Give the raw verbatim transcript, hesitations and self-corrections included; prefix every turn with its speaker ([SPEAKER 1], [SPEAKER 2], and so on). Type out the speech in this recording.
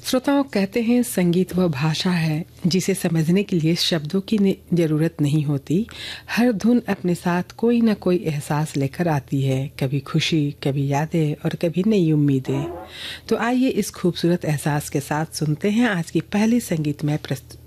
[SPEAKER 1] श्रोताओं, कहते हैं संगीत वह भाषा है जिसे समझने के लिए शब्दों की ज़रूरत नहीं होती। हर धुन अपने साथ कोई ना कोई एहसास लेकर आती है, कभी खुशी, कभी यादें और कभी नई उम्मीदें। तो आइए इस खूबसूरत एहसास के साथ सुनते हैं आज की पहली संगीतमय प्रस्तुति।